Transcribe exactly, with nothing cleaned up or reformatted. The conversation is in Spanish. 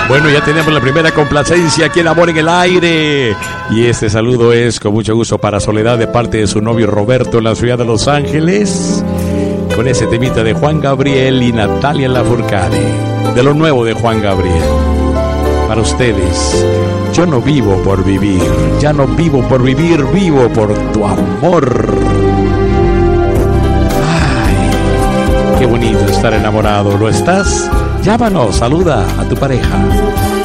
Bueno, ya tenemos la primera complacencia aquí en Amor en el Aire. Y este saludo es con mucho gusto para Soledad de parte de su novio Roberto en la ciudad de Los Ángeles. Con ese temita de Juan Gabriel y Natalia Lafourcade. De lo nuevo de Juan Gabriel. Para ustedes, yo no vivo por vivir. Ya no vivo por vivir, vivo por tu amor. Ay, qué bonito estar enamorado. ¿Lo estás? Llámanos, saluda a tu pareja.